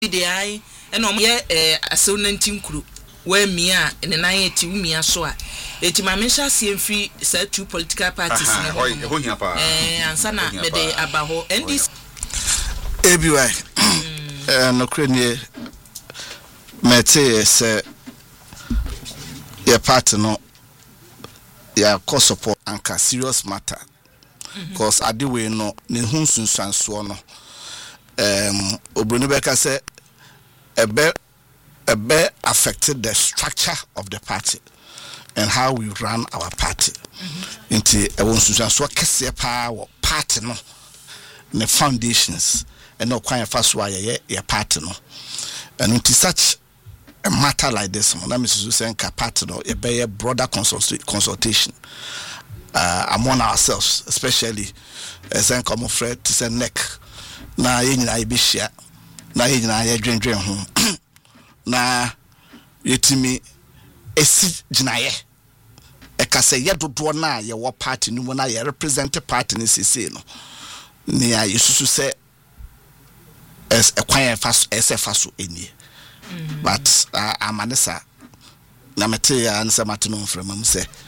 de ai ena omo ye asew nantin kuro wa mia ene nan ye ti mia so a eti ma menhya se mfi sa two political parties ne ho hia pa ansa na me de abaho ndc ABY no krenie mete se your party no ya cause support anka serious matter because adewe no ne hu sunsanso no obroni beka say ebe affected the structure of the party and how we run our party into e won sunsanso kese pa wo party no ne foundations and no kwan fa so aye your party no and into such a matter like this one, I'm saying party no a be broader consultation among ourselves, especially as I come afraid to say neck. Na yina be share, na yina ye dwen ho. Na yetimi esi jinaye. E ka say ye dodo na ye wo party no na ye represent party ni sese no. Ni ya yesusu say as a kwan fa so eni. But amanesa na mete ya nsa matino mframa mu se